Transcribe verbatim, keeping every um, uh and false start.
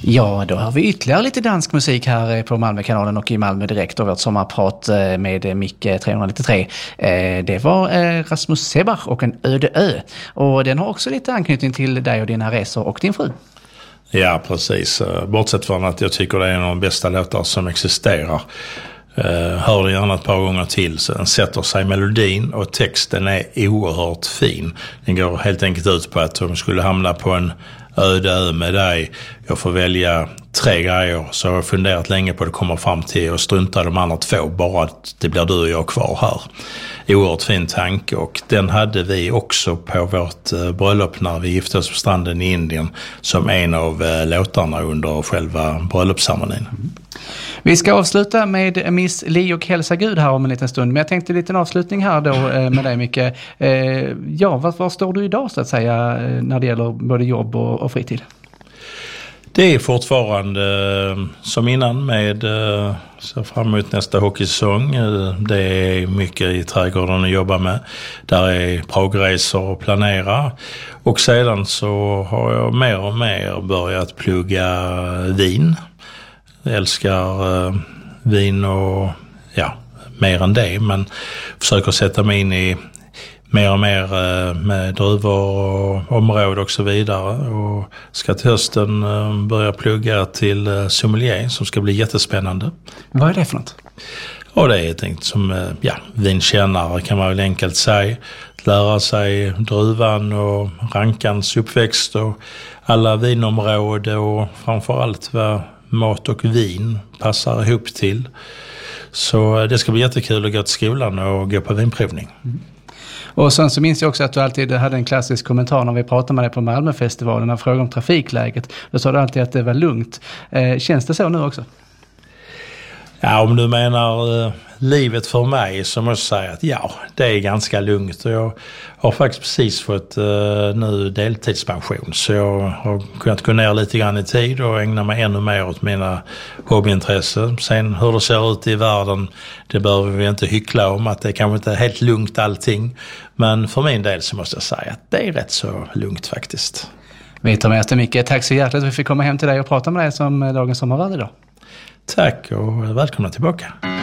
Ja, då har vi ytterligare lite dansk musik här på Malmökanalen och i Malmö Direkt och vårt sommarprat med Micke trehundranittiotre. Det var Rasmus Seebach och en öde ö. Och den har också lite anknytning till dig och dina resor och din fru. Ja, precis. Bortsett från att jag tycker det är en av de bästa låtar som existerar. Uh, hör det gärna ett par gånger till, så den sätter sig melodin och texten är oerhört fin. Den går helt enkelt ut på att om jag skulle hamna på en öde ö med dig, jag får välja tre grejer, så har jag funderat länge på det kommer fram till och strunta de andra två, bara att det blir du och jag kvar här. Oerhört fin tanke, och den hade vi också på vårt uh, bröllop när vi gifte oss på stranden i Indien som en av uh, låtarna under själva bröllopsceremonin. Mm. Vi ska avsluta med Miss Li och hälsa Gud här om en liten stund. Men jag tänkte lite en avslutning här då med dig, Micke. Ja, var, var står du idag så att säga när det gäller både jobb och, och fritid? Det är fortfarande som innan med så fram emot nästa hockeysäsong. Det är mycket i trädgården att jobba med. Där är progresser att planera. Och sedan så har jag mer och mer börjat plugga vin. Jag älskar uh, vin och ja, mer än det, men försöker sätta mig in i mer och mer uh, med druvor och område och så vidare, och ska till hösten uh, börja plugga till uh, sommelier som ska bli jättespännande. Vad är det för något? Och det är tänkt som uh, ja, vinkännare kan man väl enkelt säga. Lära sig druvan och rankans uppväxt och alla vinområden och framförallt vad mat och vin passar ihop till. Så det ska bli jättekul att gå till skolan och gå på vinprovning. Mm. Och sen så minns jag också att du alltid hade en klassisk kommentar när vi pratade med dig på Malmöfestivalen och frågade om trafikläget. Då sa du alltid att det var lugnt. Eh, känns det så nu också? Ja, om du menar eh, livet för mig så måste jag säga att ja, det är ganska lugnt. Och jag har faktiskt precis fått eh, nu deltidspension, så jag har kunnat gå ner lite grann i tid och ägna mig ännu mer åt mina hobbyintressen. Sen hur det ser ut i världen, det behöver vi inte hyckla om, att det kanske inte är helt lugnt allting. Men för min del så måste jag säga att det är rätt så lugnt faktiskt. Vi tar med oss det, Micke. Tack så hjärtligt att vi fick komma hem till dig och prata med dig som dagens sommarvärd idag. Tack och välkomna tillbaka.